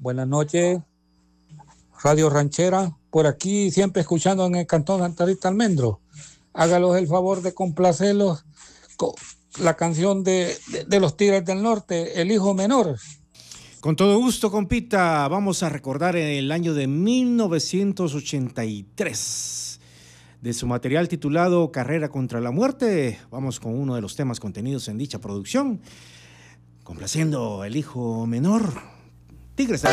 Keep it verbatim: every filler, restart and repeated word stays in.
Buenas noches, Radio Ranchera, por aquí siempre escuchando en el Cantón Santa Rita Almendro. Hágalos el favor de complacerlos con la canción de, de, de los Tigres del Norte, El Hijo Menor. Con todo gusto, compita, vamos a recordar el año de mil novecientos ochenta y tres. De su material titulado Carrera contra la Muerte, vamos con uno de los temas contenidos en dicha producción, complaciendo El Hijo Menor. Tigres.